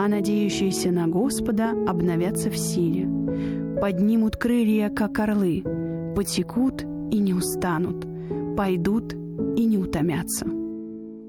а надеющиеся на Господа обновятся в силе. Поднимут крылья, как орлы, потекут и не устанут, пойдут и не утомятся».